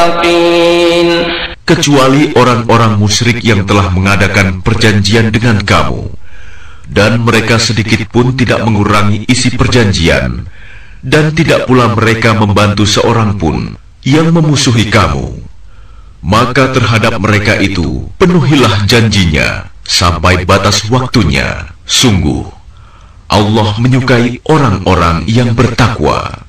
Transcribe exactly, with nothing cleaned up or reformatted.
المتقين kecuali orang-orang musyrik yang telah mengadakan perjanjian dengan kamu, dan mereka sedikit pun tidak mengurangi isi perjanjian, dan tidak pula mereka membantu seorang pun yang memusuhi kamu. Maka terhadap mereka itu penuhilah janjinya sampai batas waktunya. Sungguh Allah menyukai orang-orang yang bertakwa.